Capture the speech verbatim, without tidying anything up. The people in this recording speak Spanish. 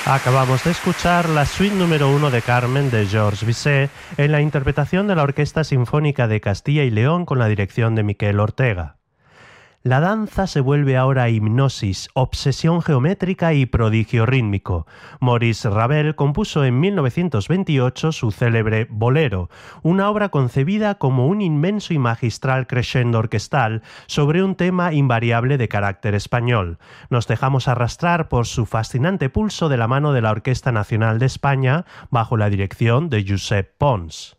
Acabamos de escuchar la suite número uno de Carmen de Georges Bizet en la interpretación de la Orquesta Sinfónica de Castilla y León con la dirección de Miquel Ortega. La danza se vuelve ahora hipnosis, obsesión geométrica y prodigio rítmico. Maurice Ravel compuso en mil novecientos veintiocho su célebre Bolero, una obra concebida como un inmenso y magistral crescendo orquestal sobre un tema invariable de carácter español. Nos dejamos arrastrar por su fascinante pulso de la mano de la Orquesta Nacional de España bajo la dirección de Josep Pons.